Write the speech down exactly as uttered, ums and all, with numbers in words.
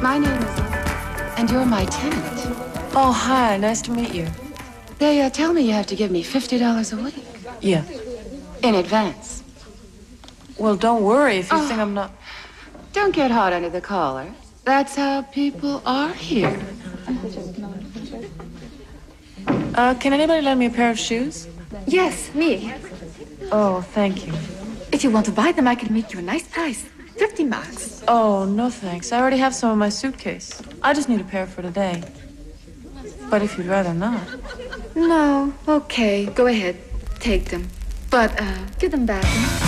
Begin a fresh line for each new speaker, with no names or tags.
My name is and you're my tenant.
Oh, hi. Nice to meet you.
They uh, tell me you have to give me fifty dollars a week.
Yeah.
In advance.
Well, don't worry if you
Oh.
think I'm not...
Don't get hot under the collar. That's how people are here.
Uh, can anybody lend me a pair of shoes?
Yes, me.
Oh, thank you.
If you want to buy them, I can make you a nice price. fifty marks.
Oh, no thanks. I already have some in my suitcase. I just need a pair for today. But if you'd rather not...
No, okay, go ahead. Take them. But, uh, give them back.